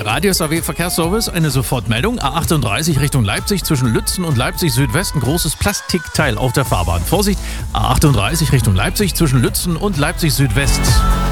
Radius AW Verkehrsservice, eine Sofortmeldung. A38 Richtung Leipzig zwischen Lützen und Leipzig Südwest ein großes Plastikteil auf der Fahrbahn. Vorsicht, A38 Richtung Leipzig zwischen Lützen und Leipzig Südwest.